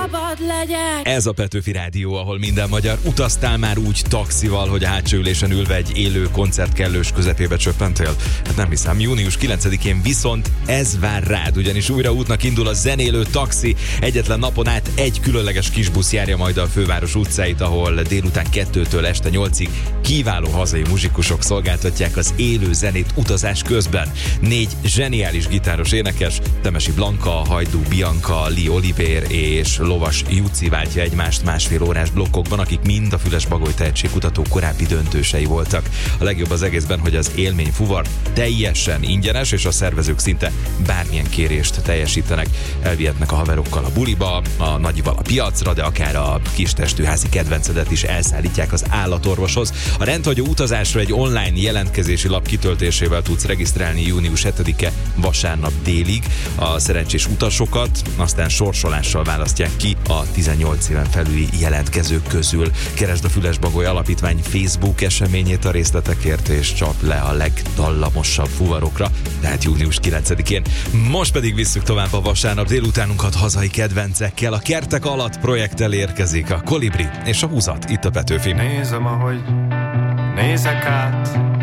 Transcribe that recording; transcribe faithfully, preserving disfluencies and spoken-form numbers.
szabad legyek. Ez a Petőfi Rádió, ahol minden magyar. Utaztál már úgy taxival, hogy a hátsó ülésen ülve egy élő koncert kellős közepébe csöppentél? Hát nem hiszem. június kilencedikén viszont ez vár rád, ugyanis újra útnak indul a zenélő taxi. Egyetlen napon át egy különleges kisbusz járja majd a főváros utcáit, ahol délután kettőtől este nyolcig kiváló hazai muzsikusok szolgáltatják az élő zenét utazás közben. Négy zseniális gitáros énekes, Temesi Blanka, Hajdú Bianca, Lee Oliver és Lovas Juci váltja egymást másfél órás blokkokban, akik mind a Füles-Bagoly tehetségkutató korábbi döntősei voltak. A legjobb az egészben, hogy az élmény fuvar teljesen ingyenes, és a szervezők szinte bármilyen kérést teljesítenek. Elvihetnek a haverokkal a buliba, a nagyival a piacra, de akár a kistestűházi kedvencedet is elszállítják az állatorvoshoz. A rendhagyó utazásra egy online jelentkezési lap kitöltésével tudsz regisztrálni június hetedike vasárnap délig. A szerencsés utasokat aztán sorsolással választják ki a tizennyolc éven felüli jelentkezők közül. Keresd a Füles-Bagoly Alapítvány Facebook eseményét a részletekért, és csap le a legdallamosabb fuvarokra, tehát június kilencedikén. Most pedig visszük tovább a vasárnap délutánunkat hazai kedvencekkel. A Kertek alatt projekttel érkezik a Kolibri és a Húzat itt a Petőfi. Nézem, ahogy nézek át